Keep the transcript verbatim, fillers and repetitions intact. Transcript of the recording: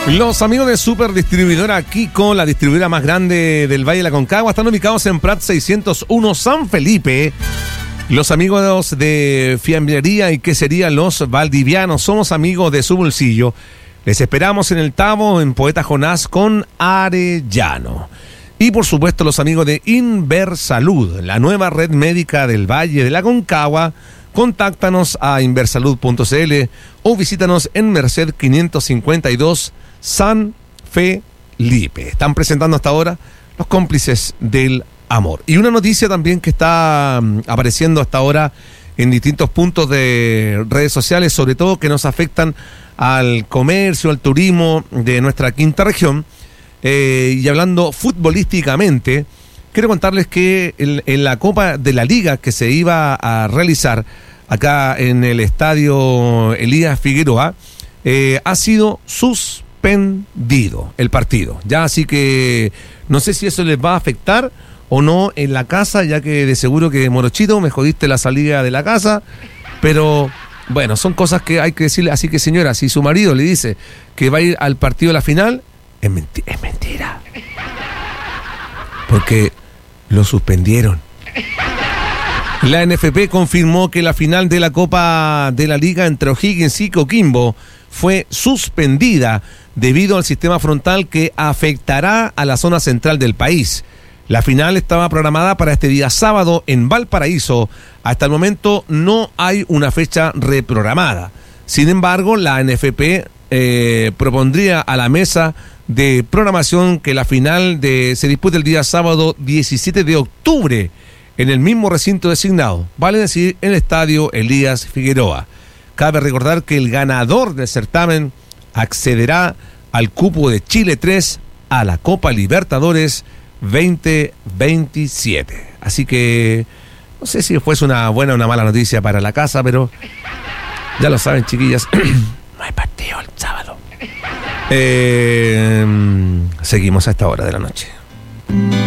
Los amigos de Super Distribuidora Kiko, la distribuidora más grande del Valle de la Concagua, están ubicados en Prat seiscientos uno San Felipe. Los amigos de Fiambrería y Quesería Los Valdivianos, somos amigos de su bolsillo. Les esperamos en el Tabo, en Poeta Jonás con Arellano. Y por supuesto los amigos de Inversalud, la nueva red médica del Valle de la Concagua. Contáctanos a inversalud punto c l o visítanos en Merced quinientos cincuenta y dos San Felipe. Están presentando hasta ahora los cómplices del amor. Y una noticia también que está um, apareciendo hasta ahora en distintos puntos de redes sociales, sobre todo que nos afectan al comercio, al turismo de nuestra quinta región. Eh, y hablando futbolísticamente, quiero contarles que en, en la Copa de la Liga que se iba a realizar acá en el estadio Elías Figueroa, eh, ha sido suspendido el partido. Ya, así que no sé si eso les va a afectar o no en la casa, ya que de seguro que Morochito me jodiste la salida de la casa, pero bueno, son cosas que hay que decirle. Así que señora, si su marido le dice que va a ir al partido de la final, es, menti- es mentira, porque lo suspendieron. La N F P confirmó que la final de la Copa de la Liga entre O'Higgins y Coquimbo fue suspendida debido al sistema frontal que afectará a la zona central del país. La final estaba programada para este día sábado en Valparaíso. Hasta el momento no hay una fecha reprogramada. Sin embargo, la N F P eh, propondría a la mesa de programación que la final de, se dispute el día sábado diecisiete de octubre en el mismo recinto designado, vale decir, en el estadio Elías Figueroa. Cabe recordar que el ganador del certamen accederá al cupo de Chile tres a la Copa Libertadores veinte veintisiete. Así que no sé si fuese una buena o una mala noticia para la casa, pero ya lo saben, chiquillas, no hay partido el sábado. Eh, seguimos a esta hora de la noche.